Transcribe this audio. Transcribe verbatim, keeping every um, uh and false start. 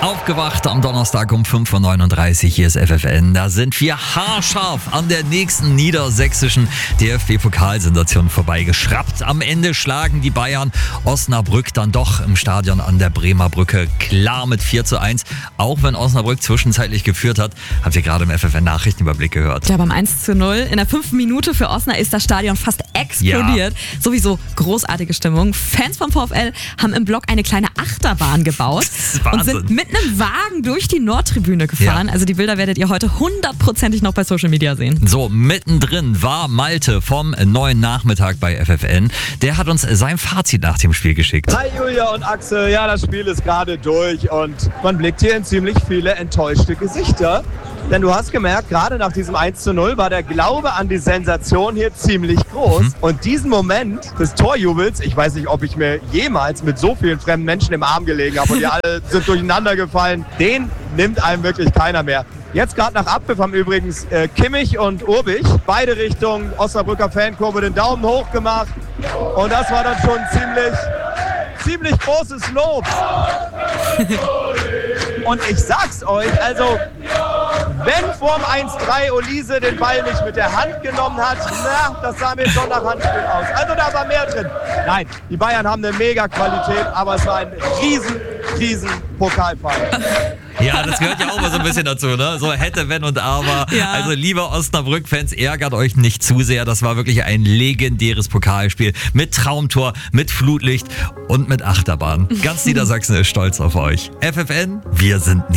Aufgewacht am Donnerstag um fünf Uhr neununddreißig, hier ist F F N. Da sind wir haarscharf an der nächsten niedersächsischen D F B-Pokalsensation vorbeigeschraubt. Am Ende schlagen die Bayern Osnabrück dann doch im Stadion an der Bremer Brücke klar mit vier zu eins. Auch wenn Osnabrück zwischenzeitlich geführt hat, habt ihr gerade im F F N-Nachrichtenüberblick gehört. Ja, beim eins zu null in der fünften Minute für Osnabrück ist das Stadion fast explodiert. Ja. Sowieso großartige Stimmung. Fans vom VfL haben im Block eine kleine Achterbahn gebaut und sind mit einem Wagen durch die Nordtribüne gefahren. Ja. Also die Bilder werdet ihr heute hundertprozentig noch bei Social Media sehen. So, mittendrin war Malte vom neuen Nachmittag bei F F N. Der hat uns sein Fazit nach dem Spiel geschickt. Hi Julia und Axel, ja, das Spiel ist gerade durch und man blickt hier in ziemlich viele enttäuschte Gesichter. Denn du hast gemerkt, gerade nach diesem eins zu null war der Glaube an die Sensation hier ziemlich groß. Mhm. Und diesen Moment des Torjubels, ich weiß nicht, ob ich mir jemals mit so vielen fremden Menschen im Arm gelegen habe und die alle sind durcheinander gefallen, den nimmt einem wirklich keiner mehr. Jetzt gerade nach Abpfiff haben übrigens äh, Kimmich und Urbich beide Richtungen Osnabrücker Fankurve den Daumen hoch gemacht. Und das war dann schon ziemlich, ziemlich großes Lob. Und ich sag's euch, also wenn vorm eins drei Olise den Ball nicht mit der Hand genommen hat, na, das sah mir schon nach Handspiel aus. Also da war mehr drin. Nein, die Bayern haben eine Mega-Qualität, aber es war ein riesen, riesen Pokalfall. Ja, das gehört ja auch mal so ein bisschen dazu, ne? So hätte, wenn und aber. Ja. Also liebe Osnabrück-Fans, ärgert euch nicht zu sehr. Das war wirklich ein legendäres Pokalspiel mit Traumtor, mit Flutlicht und mit Achterbahn. Ganz Niedersachsen ist stolz auf euch. F F N, wir sind